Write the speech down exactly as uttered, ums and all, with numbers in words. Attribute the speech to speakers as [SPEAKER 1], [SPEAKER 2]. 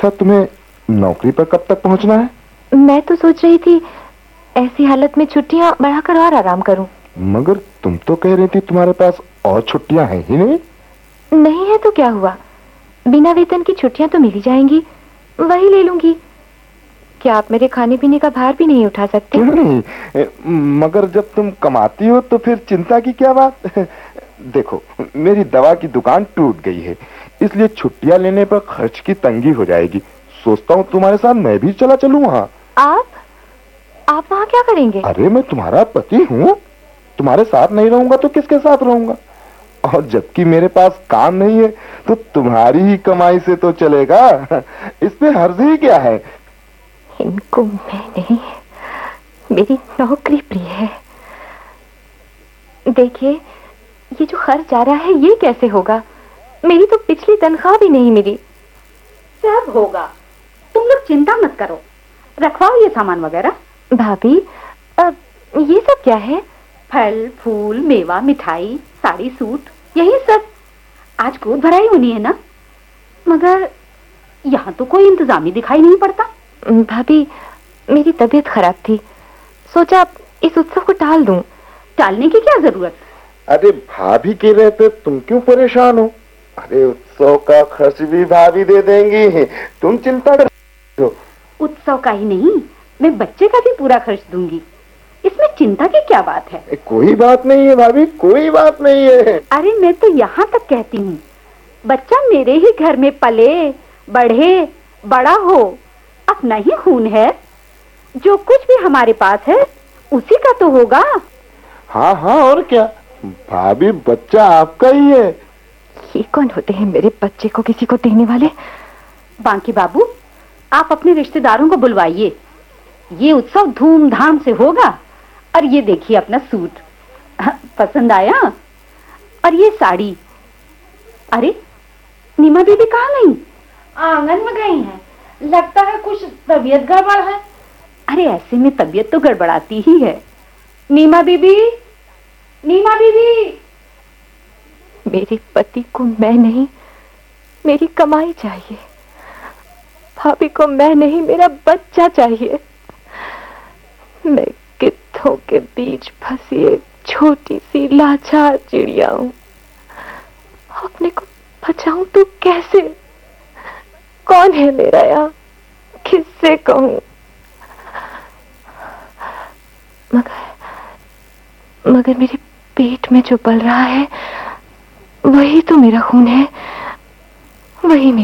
[SPEAKER 1] अच्छा, तुम्हें नौकरी पर कब तक पहुंचना है?
[SPEAKER 2] मैं तो सोच रही थी ऐसी हालत में छुट्टियां बढ़ाकर और आराम करूं।
[SPEAKER 1] मगर तुम तो कह रही थी तुम्हारे पास और छुट्टियां हैं ही नहीं।
[SPEAKER 2] नहीं है तो क्या हुआ, बिना वेतन की छुट्टियां तो मिल ही जाएंगी, वही ले लूंगी। क्या आप मेरे खाने पीने का भार भी नहीं उठा सकते?
[SPEAKER 1] क्यों नहीं, मगर जब तुम कमाती हो तो फिर चिंता की क्या बात। देखो, मेरी दवा की दुकान टूट गई है, इसलिए छुट्टियां लेने पर खर्च की तंगी हो जाएगी। सोचता हूँ तुम्हारे साथ मैं भी चला चलूं वहाँ।
[SPEAKER 2] आप आप वहाँ क्या करेंगे?
[SPEAKER 1] अरे मैं तुम्हारा पति हूँ, तुम्हारे साथ नहीं रहूंगा तो किसके साथ रहूंगा। और जबकि मेरे पास काम नहीं है तो तुम्हारी ही कमाई से तो चलेगा, इसमें हर्ज ही क्या है।
[SPEAKER 2] इनको मैं नहीं, मेरी नौकरी प्रिय है। देखिए, ये जो खर्च जा रहा है ये कैसे होगा? मेरी तो पिछली तनख्वाह भी नहीं मिली।
[SPEAKER 3] सब होगा, तुम लोग चिंता मत करो। रखवाओ ये सामान वगैरह।
[SPEAKER 2] भाभी, अब ये सब क्या है?
[SPEAKER 3] फल फूल मेवा मिठाई साड़ी सूट, यही सब। आज गोद भराई होनी है ना, मगर यहाँ तो कोई इंतजाम ही दिखाई नहीं पड़ता।
[SPEAKER 2] भाभी, मेरी तबीयत खराब थी, सोचा इस उत्सव को टाल दूं।
[SPEAKER 3] टालने की क्या जरूरत?
[SPEAKER 1] अरे भाभी के रहते तुम क्यों परेशान हो? अरे उत्सव का खर्च भी भाभी दे देंगी, तुम चिंता कर रही हो।
[SPEAKER 3] उत्सव का ही नहीं, मैं बच्चे का भी पूरा खर्च दूंगी, इसमें चिंता की क्या बात है?
[SPEAKER 1] कोई बात नहीं है भाभी, कोई बात नहीं है।
[SPEAKER 3] अरे मैं तो यहाँ तक कहती हूँ, बच्चा मेरे ही घर में पले बढ़े बड़ा हो, अपना ही खून है। जो कुछ भी हमारे पास है उसी का तो होगा।
[SPEAKER 1] हाँ हाँ, और क्या भाभी, बच्चा आपका ही है।
[SPEAKER 2] ये कौन होते हैं मेरे बच्चे को किसी को देने वाले?
[SPEAKER 3] बांकी बाबू, आप अपने रिश्तेदारों को बुलवाइए, ये उत्सव धूमधाम से होगा। और ये देखिए अपना सूट, पसंद आया? और ये साड़ी। अरे नीमा दीदी कहाँ गई?
[SPEAKER 4] आंगन में गई हैं, लगता है कुछ तबीयत गड़बड़ है।
[SPEAKER 3] अरे ऐसे में तबीयत तो गड़बड़ाती ही है। नीमा दीदी, नीमा दीदी।
[SPEAKER 2] मेरे पति को मैं नहीं, मेरी कमाई चाहिए। भाभी को मैं नहीं, मेरा बच्चा चाहिए। मैं गिद्धों के बीच फंसी एक छोटी सी लाचार चिड़िया हूँ। अपने को बचाऊं तो कैसे? कौन है मेरा यहाँ, किससे कहूं? मगर मगर मेरे पेट में जो पल रहा है वही तो मेरा खून है, वही मेरा